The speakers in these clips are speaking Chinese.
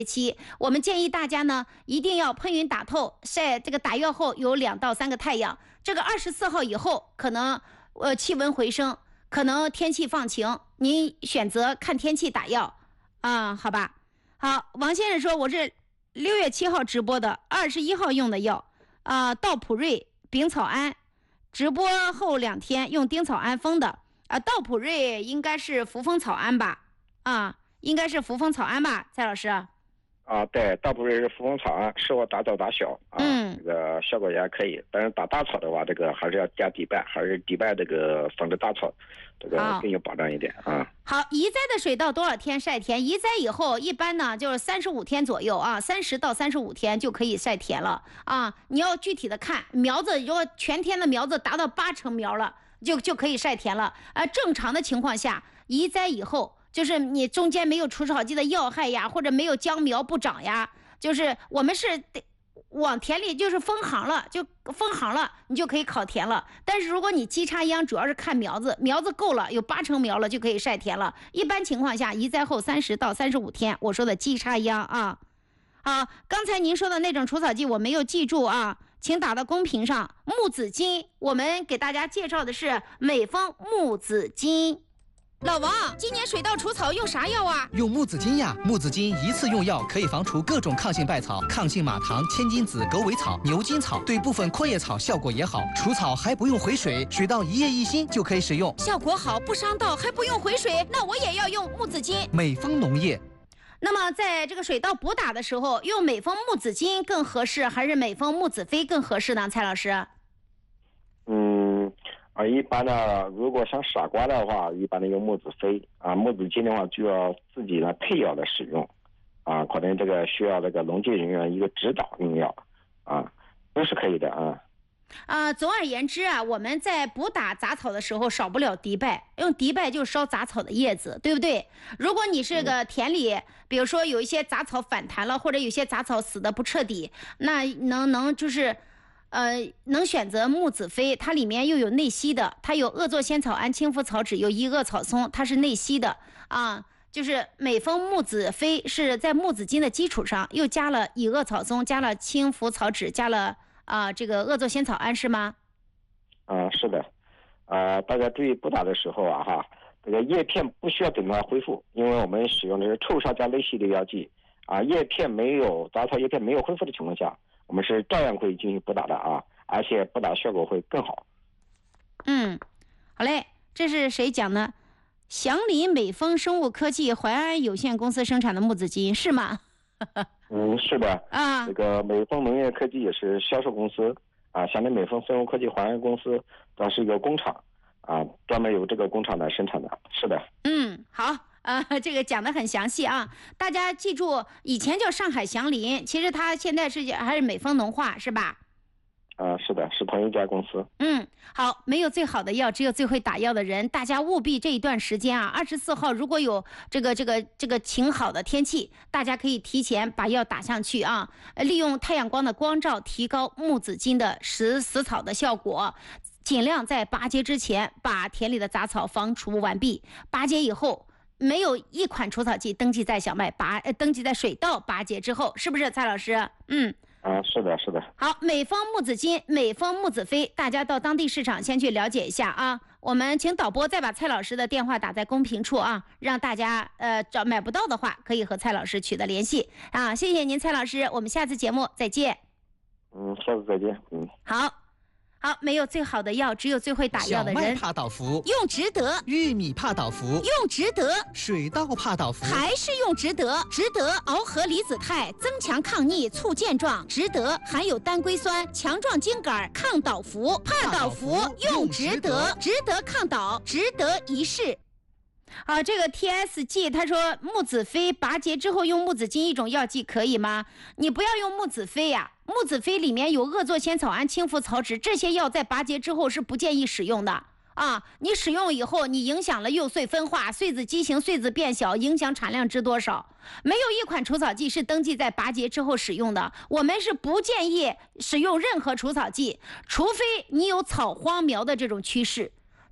期，我们建议大家呢一定要喷匀打透，晒这个打药后有2到3个太阳。这个24号以后可能气温回升，可能天气放晴，您选择看天气打药啊，好吧？好，王先生说我是6月7号直播的，21号用的药道普瑞丙草胺，直播后2天用丁草胺封的道普瑞应该是扶风草胺吧？应该是扶风草胺吧，蔡老师？ 对，道普瑞是扶风草胺，适合打早打小这个效果也还可以。但是打大草的话，这个还是要加底败，还是底败这个防治大草，这个更有保障一点好，移栽的水稻多少天晒田？移栽以后一般呢就是35天左右30到35天就可以晒田了你要具体的看苗子，如果全天的苗子达到8成苗了，就可以晒田了。正常的情况下，移栽以后。就是你中间没有除草剂的药害呀，或者没有将苗不长呀，就是我们是往田里就是封行了，你就可以烤田了。但是如果你基插秧主要是看苗子，苗子够了有8成苗了就可以晒田了。一般情况下移栽后30到35天，我说的基插秧好，刚才您说的那种除草剂我没有记住请打到公屏上。木子金，我们给大家介绍的是美丰木子金。老王，今年水稻除草用啥药用木子金呀！木子金一次用药可以防除各种抗性败草、抗性马糖、千金子、狗尾草、牛筋草，对部分阔叶草效果也好。除草还不用回水，水稻一叶一心就可以使用， 效果好，不伤稻，还不用回水。那我也要用木子金。 美丰农业。 那么在这个水稻补打的时候，用美丰木子金更合适，还是美丰木子飞更合适呢？蔡老师？ 一般呢，如果想傻瓜的话，一般的用木子飞木子金的话就要自己来配药的使用可能这个需要这个农技人员一个指导用药都是可以的总而言之我们在补打杂草的时候少不了敌败，用敌败就烧杂草的叶子，对不对？如果你是个田里比如说有一些杂草反弹了，或者有些杂草死的不彻底，那能就是能选择木子飞，它里面又有内稀的，它有恶唑仙草胺、青附草酯，有乙恶草松，它是内稀的就是美丰木子飞是在木子金的基础上又加了乙恶草松，加了青附草酯，加了这个恶唑仙草胺，是吗？ 是的大家注意补打的时候这个叶片不需要等它恢复，因为我们使用的是臭杀加内稀的药剂叶片杂草叶片没有恢复的情况下，我们是照样可以进行补打的而且补打效果会更好。 好嘞，这是谁讲的？祥林美丰生物科技淮安有限公司生产的木子金是吗？ 是的这个美丰农业科技也是销售公司祥林美丰生物科技淮安公司它是一个工厂专门有这个工厂来生产的，是的。 好这个讲得很详细大家记住，以前叫上海祥林，其实它现在还是美丰农化，是吧？ 是的，是同一家公司。 好，没有最好的药，只有最会打药的人。大家务必这一段时间24号如果有这个晴好的天气，大家可以提前把药打上去利用太阳光的光照，提高木子金的死草的效果。尽量在拔节之前把田里的杂草防除完毕。拔节以后，没有一款除草剂登记在小麦登记在水稻拔节之后，是不是蔡老师？ 是的，是的。 好，美丰木子金、美丰木子飞，大家到当地市场先去了解一下我们请导播再把蔡老师的电话打在公屏处让大家买不到的话可以和蔡老师取得联系谢谢您，蔡老师，我们下次节目再见。 下次再见。 好，没有最好的药，只有最会打药的人。 小麦怕倒伏， 用值得； 玉米怕倒伏， 用值得； 水稻怕倒伏， 还是用值得。值得螯合离子肽，增强抗逆，促健壮。值得含有单硅酸，强壮茎秆，抗倒伏。怕倒伏用值得，值得抗倒，值得一试。这个 TSG 他说木子飞拔节之后用木子金一种药剂可以吗？你不要用木子飞木子飞里面有恶唑仙草胺、青附草酯，这些药在拔节之后是不建议使用的你使用以后，你影响了幼穗分化，穗子畸形，穗子变小，影响产量之多少。没有一款除草剂是登记在拔节之后使用的，我们是不建议使用任何除草剂，除非你有草荒苗的这种趋势。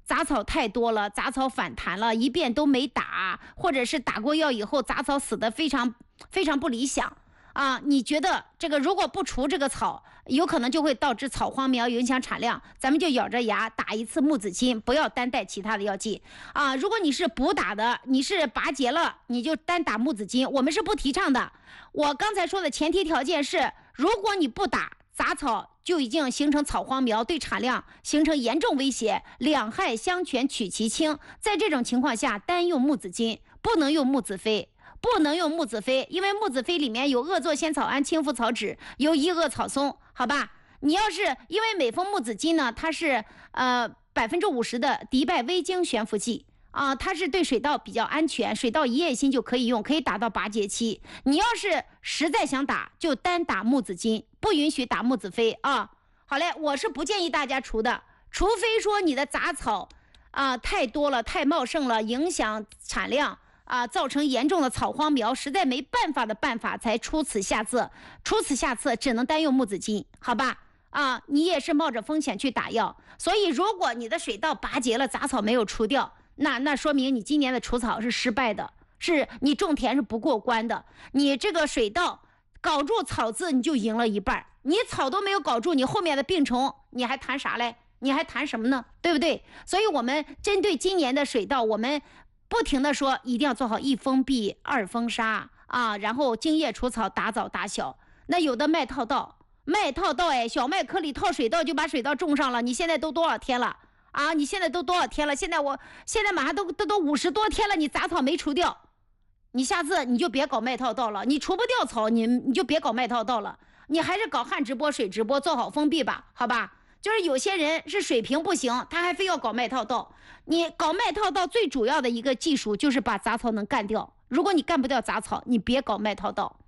杂草太多了，杂草反弹了，一遍都没打，或者是打过药以后杂草死得非常非常不理想啊，你觉得这个如果不除这个草，有可能就会导致草荒苗，影响产量，咱们就咬着牙打一次木子金，不要单带其他的药剂啊。如果你是补打的，你是拔节了，你就单打木子金，我们是不提倡的。我刚才说的前提条件是，如果你不打，杂草就已经形成草荒苗，对产量形成严重威胁，两害相权取其轻。在这种情况下，单用木子金，不能用木子飞。不能用木子飞，因为木子飞里面有恶唑仙草胺、青附草酯，有异恶草松，好吧？你要是因为美丰木子金呢，它是50%的迪拜微晶悬浮剂啊，它是对水稻比较安全，水稻一叶心就可以用，可以打到拔节期。你要是实在想打，就单打木子金，不允许打木子飞啊。好嘞，我是不建议大家除的，除非说你的杂草太多了、太茂盛了，影响产量。造成严重的草荒苗，实在没办法的办法才出此下策。出此下策只能单用木子金，好吧？你也是冒着风险去打药，所以如果你的水稻拔节了，杂草没有除掉，那说明你今年的除草是失败的，是你种田是不过关的。你这个水稻搞住草字，你就赢了一半，你草都没有搞住，你后面的病虫你还谈啥嘞？你还谈什么呢？对不对？所以我们针对今年的水稻，我们不停的说一定要做好1封闭2封杀然后茎叶除草，打早打小。那有的卖套稻小麦颗里套水稻就把水稻种上了，你现在都多少天了你现在都多少天了？现在马上都50多天了，你杂草没除掉，你下次你就别搞卖套稻了，你除不掉草，你就别搞卖套稻了，你还是搞旱直播、水直播，做好封闭吧，好吧？就是有些人是水平不行，他还非要搞卖套稻。你搞卖套稻最主要的一个技术就是把杂草能干掉，如果你干不掉杂草，你别搞卖套稻。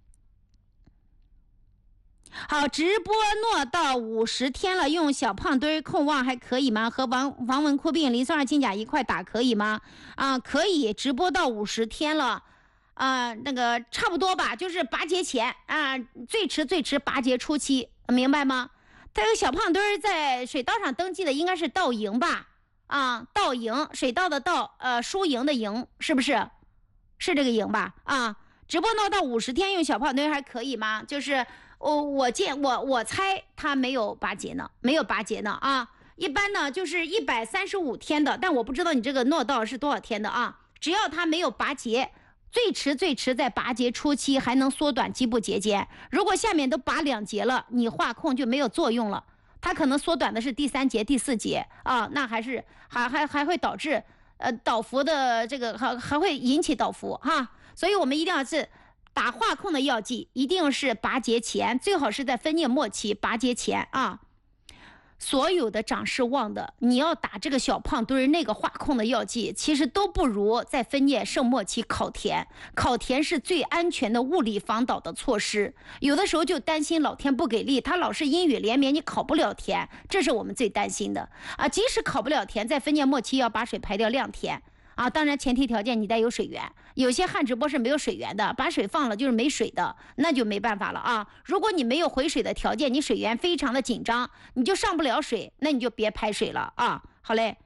好，直播诺到50天了，用小胖墩控旺还可以吗？和王文库病、磷酸二氢钾一块打可以吗？可以，直播到50天了。那个差不多吧，就是拔节前最迟拔节初期，明白吗？这个小胖墩在水稻上登记的应该是稻营吧？稻营，水稻的稻，输赢的赢，是不是？是这个赢吧？直播到50天用小胖墩还可以吗？就是我猜他没有拔节呢，一般呢就是135天的，但我不知道你这个糯稻是多少天的只要他没有拔节。最迟在拔节初期还能缩短基部节间，如果下面都拔2节了，你化控就没有作用了，它可能缩短的是第3节、第4节那还会导致倒伏的这个还会引起倒伏所以我们一定要是打化控的药剂，一定是拔节前，最好是在分蘖末期拔节前所有的长势旺的，你要打这个小胖墩那个化控的药剂，其实都不如在分蘖盛末期烤田。烤田是最安全的物理防倒的措施。有的时候就担心老天不给力，他老是阴雨连绵，你烤不了田，这是我们最担心的即使烤不了田，在分蘖末期要把水排掉晾田当然前提条件你得有水源，有些旱直播是没有水源的，把水放了就是没水的，那就没办法了如果你没有回水的条件，你水源非常的紧张，你就上不了水，那你就别排水了好嘞。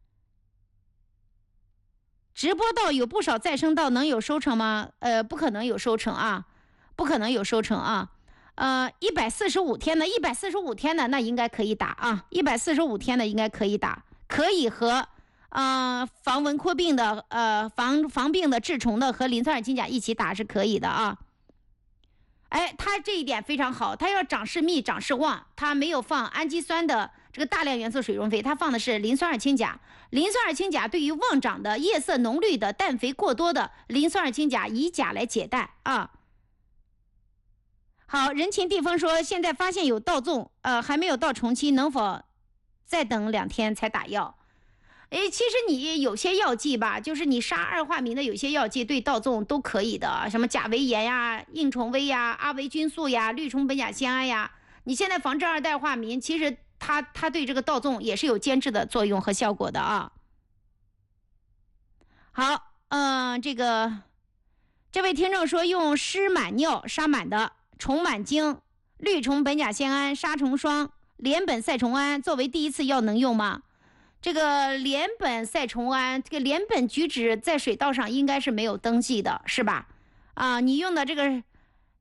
直播稻有不少再生稻，能有收成吗？不可能有收成不可能有收成145天的那应该可以打145天的应该可以打，可以和防蚊扩病的防病的治虫的和磷酸二氢钾一起打是可以的它这一点非常好，它要长势密长势旺，它没有放氨基酸的这个大量元素水溶肥，它放的是磷酸二氢钾。磷酸二氢钾对于旺长的叶色浓绿的氮肥过多的磷酸二氢钾以钾来解氮好，人情地风说现在发现有稻种还没有到虫期，能否再等2天才打药？其实你有些药剂吧，就是你杀二化醚的有些药剂对稻种都可以的，什么甲维盐呀、硬虫威呀、阿维菌素呀、绿虫苯甲酰胺呀，你现在防治2代化醚，其实它对这个稻种也是有监治的作用和效果的好，这位听众说用湿螨尿杀螨的虫螨精、绿虫苯甲酰胺、杀虫霜、联苯赛虫胺作为第1次药能用吗？ 这个联苯赛虫胺，这个联苯菊酯在水稻上应该是没有登记的，是吧？啊，你用的这个